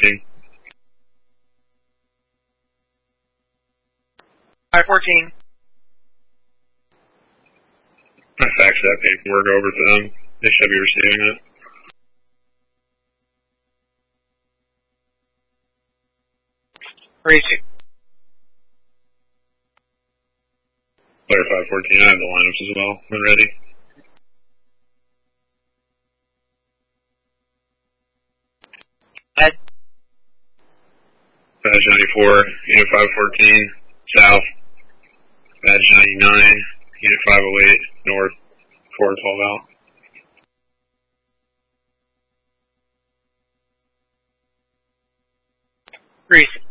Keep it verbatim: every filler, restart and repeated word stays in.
fourteen. five fourteen. I faxed that paperwork over to them. They should be receiving it. Racing. Player five fourteen, I have the lineups as well when ready. Ed. Badge ninety-four, Unit five fourteen, south. Badge ninety-nine, Unit five oh eight, north, four twelve out. Racing.